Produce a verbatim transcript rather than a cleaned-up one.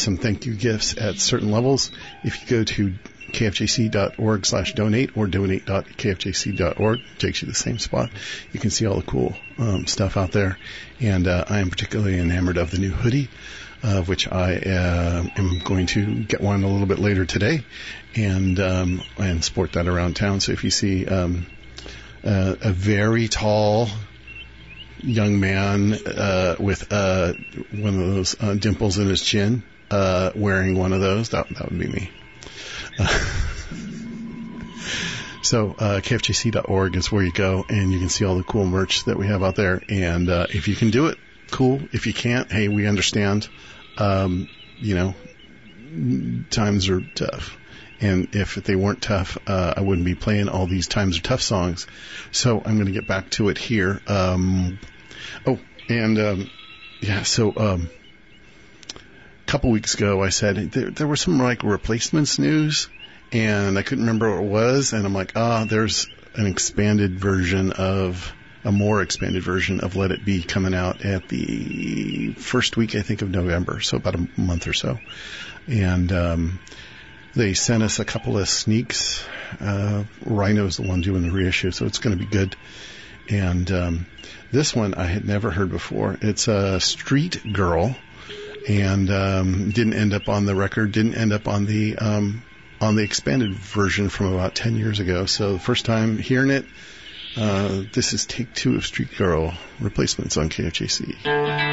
some thank you gifts at certain levels. If you go to kfjc.org slash donate or donate.kfjc.org, takes you to the same spot. You can see all the cool um, stuff out there. And uh, I am particularly enamored of the new hoodie, of uh, which I uh, am going to get one a little bit later today and um, and sport that around town. So if you see um, uh, a very tall young man uh, with uh, one of those uh, dimples in his chin uh, wearing one of those, that, that would be me. Uh, so uh, K F J C dot org is where you go, and you can see all the cool merch that we have out there. And uh, if you can do it, cool. If you can't, hey, we understand. Um, you know, times are tough. And if they weren't tough, uh, I wouldn't be playing all these times are tough songs. So I'm going to get back to it here. Um, oh, and um, yeah, so um, a couple weeks ago I said there, there was some like replacements news, and I couldn't remember what it was. And I'm like, ah, there's an expanded version of a more expanded version of Let It Be coming out at the first week, I think, of November. So about a month or so. And um, they sent us a couple of sneaks. Uh, Rhino's the one doing the reissue, so it's going to be good. And um, this one I had never heard before. It's a Street Girl, and um, didn't end up on the record, didn't end up on the um, on the expanded version from about ten years ago. So the first time hearing it, uh, this is take two of Street Girl, Replacements on K F J C.